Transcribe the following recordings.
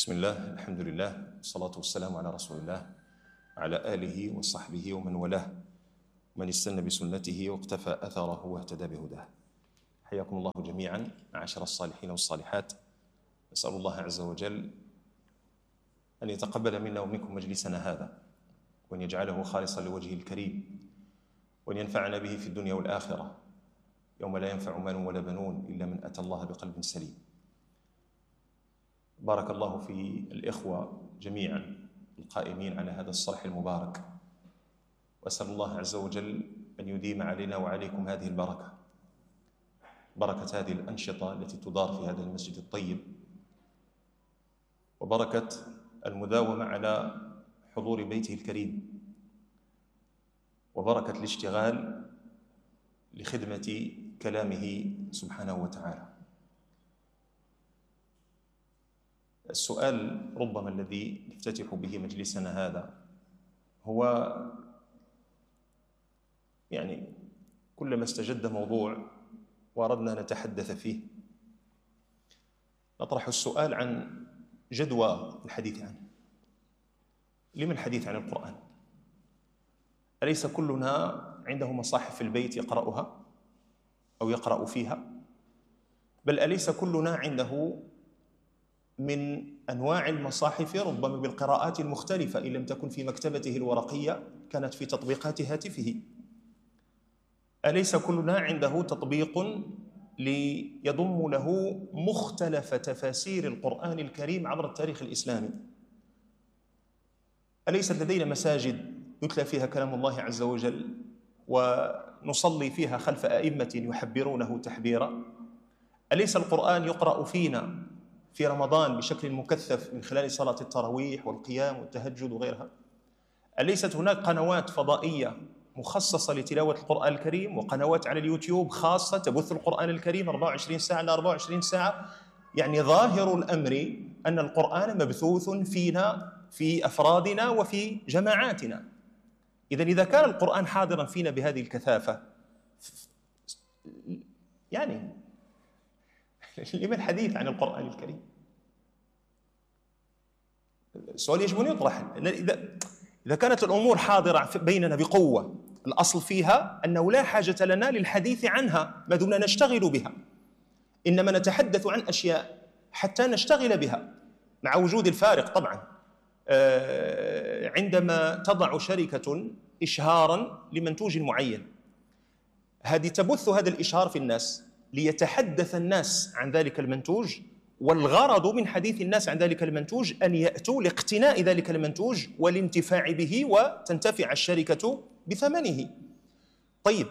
بسم الله، الحمد لله، والصلاة والسلام على رسول الله وعلى آله وصحبه ومن والاه من استنى بسنته واقتفى أثره واهتدى بهداه. حياكم الله جميعا معاشر الصالحين والصالحات. نسأل الله عز وجل أن يتقبل منا ومنكم مجلسنا هذا، وأن يجعله خالصا لوجهه الكريم، وأن ينفعنا به في الدنيا والآخرة يوم لا ينفع مال ولا بنون إلا من أتى الله بقلب سليم. بارك الله في الإخوة جميعا القائمين على هذا الصرح المبارك، وأسأل الله عز وجل أن يديم علينا وعليكم هذه البركة، بركة هذه الأنشطة التي تدار في هذا المسجد الطيب، وبركة المداومة على حضور بيته الكريم، وبركة الاشتغال لخدمة كلامه سبحانه وتعالى. السؤال ربما الذي نفتتح به مجلسنا هذا هو كلما استجد موضوع وأردنا نتحدث فيه نطرح السؤال عن جدوى الحديث عنه. لما الحديث عن القرآن؟ أليس كلنا عنده مصاحف في البيت يقرأها أو يقرأ فيها؟ بل أليس كلنا عنده من أنواع المصاحف ربما بالقراءات المختلفة، إن لم تكن في مكتبته الورقية كانت في تطبيقات هاتفه؟ أليس كلنا عنده تطبيق ليضم له مختلف تفاسير القرآن الكريم عبر التاريخ الإسلامي؟ أليست لدينا مساجد يتلى فيها كلام الله عز وجل ونصلي فيها خلف أئمة يحبرونه تحبيرا؟ أليس القرآن يقرأ فينا في رمضان بشكل مكثف من خلال صلاة التراويح والقيام والتهجد وغيرها؟ أليست هناك قنوات فضائية مخصصة لتلاوة القرآن الكريم، وقنوات على اليوتيوب خاصة تبث القرآن الكريم 24 ساعة إلى 24 ساعة؟ ظاهر الأمر أن القرآن مبثوث فينا، في أفرادنا وفي جماعاتنا. إذا كان القرآن حاضرا فينا بهذه الكثافة، لما الحديث عن القرآن الكريم؟ السؤال يجب أن يطرح. إذا كانت الأمور حاضرة بيننا بقوة، الأصل فيها أنه لا حاجة لنا للحديث عنها ما دمنا نشتغل بها، إنما نتحدث عن أشياء حتى نشتغل بها، مع وجود الفارق طبعا. عندما تضع شركة إشهارا لمنتوج معين، هذه تبث هذا الإشهار في الناس ليتحدث الناس عن ذلك المنتوج، والغرض من حديث الناس عن ذلك المنتوج أن يأتوا لاقتناء ذلك المنتوج والانتفاع به، وتنتفع الشركة بثمنه. طيب،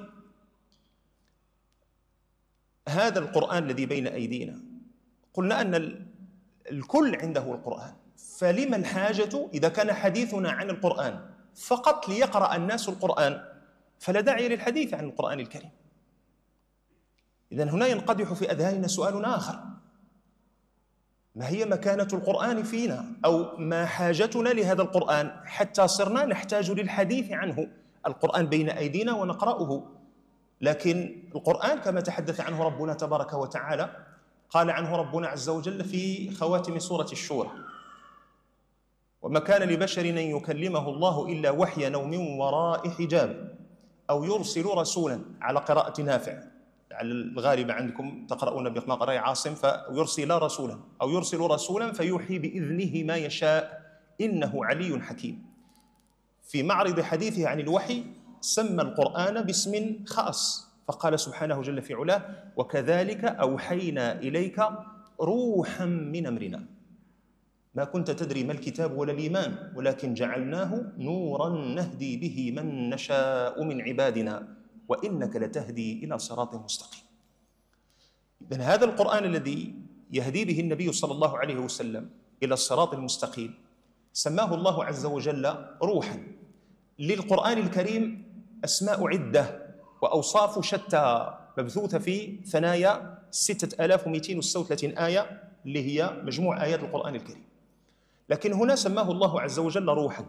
هذا القرآن الذي بين أيدينا قلنا أن الكل عنده القرآن، فلما الحاجة إذا كان حديثنا عن القرآن فقط ليقرأ الناس القرآن؟ فلا داعي للحديث عن القرآن الكريم. إذن هنا ينقدح في أذهاننا سؤال آخر: ما هي مكانة القرآن فينا، أو ما حاجتنا لهذا القرآن حتى صرنا نحتاج للحديث عنه؟ القرآن بين أيدينا ونقرأه، لكن القرآن كما تحدث عنه ربنا تبارك وتعالى، قال عنه ربنا عز وجل في خواتم سورة الشورى: وما كان لبشر أن يكلمه الله إلا وحيا أو من وراء حجاب أو يرسل رسولا، على قراءة نافع، على الغالب عندكم تقرؤون بقراءة عاصم، فيرسل رسولا أو يرسل رسولا فيوحي بإذنه ما يشاء إنه علي حكيم. في معرض حديثه عن الوحي سمى القرآن باسم خاص، فقال سبحانه جل في علاه: وكذلك أوحينا إليك روحا من أمرنا ما كنت تدري ما الكتاب ولا الإيمان ولكن جعلناه نورا نهدي به من نشاء من عبادنا وإنك لتهدي إلى صراط مستقيم. إذن هذا القرآن الذي يهدي به النبي صلى الله عليه وسلم إلى الصراط المستقيم سماه الله عز وجل روحا. للقرآن الكريم أسماء عدة وأوصاف شتى مبثوثة في ثنايا 6236 آية، اللي هي مجموع آيات القرآن الكريم، لكن هنا سماه الله عز وجل روحا.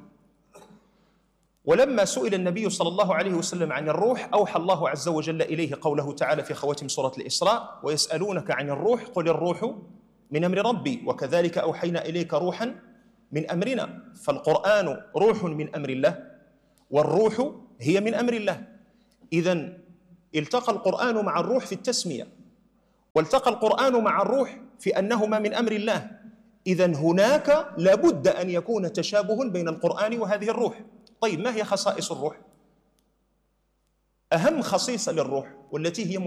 ولما سئل النبي صلى الله عليه وسلم عن الروح أوحى الله عز وجل إليه قوله تعالى في خواتم سورة الإسراء: ويسألونك عن الروح قل الروح من أمر ربي، وكذلك أوحينا إليك روحا من أمرنا. فالقرآن روح من أمر الله، والروح هي من أمر الله. إذن التقى القرآن مع الروح في التسمية، والتقى القرآن مع الروح في أنهما من أمر الله. إذن هناك لابد أن يكون تشابه بين القرآن وهذه الروح. طيب، ما هي خصائص الروح؟ أهم خصيصة للروح والتي هي